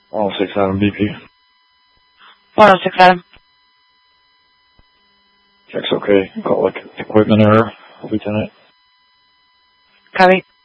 106 Adam BP. 106 Adam. Check's okay. Got like equipment error, Lieutenant. Copy.